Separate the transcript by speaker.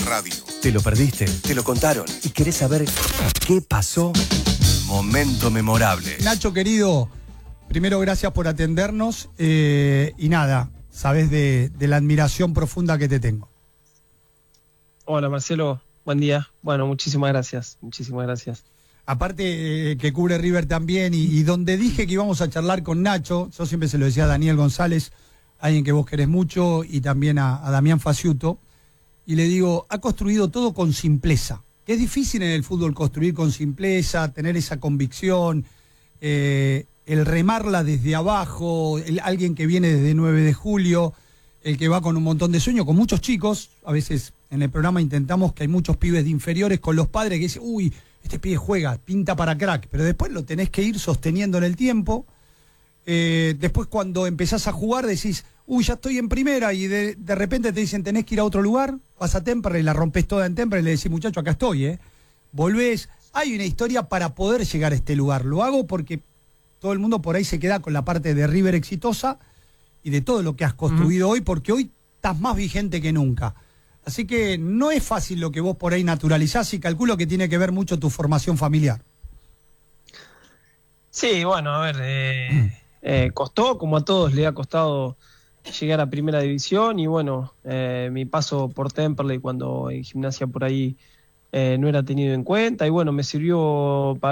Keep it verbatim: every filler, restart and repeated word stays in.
Speaker 1: radio.
Speaker 2: ¿Te lo perdiste? ¿Te lo contaron? ¿Y querés saber qué pasó? Momento memorable.
Speaker 3: Nacho, querido, primero gracias por atendernos eh, y nada, sabés de, de la admiración profunda que te tengo.
Speaker 4: Hola Marcelo, buen día. Bueno, muchísimas gracias, muchísimas gracias.
Speaker 3: Aparte eh, que cubre River también y, y donde dije que íbamos a charlar con Nacho, yo siempre se lo decía a Daniel González, alguien que vos querés mucho, y también a, a Damián Faciuto, y le digo, ha construido todo con simpleza. Es difícil en el fútbol construir con simpleza, tener esa convicción, eh, el remarla desde abajo, el, alguien que viene desde nueve de julio, el que va con un montón de sueños, con muchos chicos. A veces en el programa intentamos que hay muchos pibes de inferiores con los padres que dicen, uy, este pibe juega, pinta para crack, pero después lo tenés que ir sosteniendo en el tiempo. Eh, después cuando empezás a jugar decís, uy, ya estoy en primera, y de, de repente te dicen tenés que ir a otro lugar, vas a Temperley, la rompes toda en Temperley y le decís, muchacho, acá estoy, ¿eh? Volvés. Hay una historia para poder llegar a este lugar. Lo hago porque todo el mundo por ahí se queda con la parte de River exitosa y de todo lo que has construido mm. hoy, porque hoy estás más vigente que nunca. Así que no es fácil lo que vos por ahí naturalizás, y calculo que tiene que ver mucho tu formación familiar.
Speaker 4: Sí, bueno, a ver, eh, eh, costó, como a todos le ha costado llegar a primera división, y bueno, eh, mi paso por Temperley cuando en Gimnasia por ahí eh, no era tenido en cuenta, y bueno, me sirvió para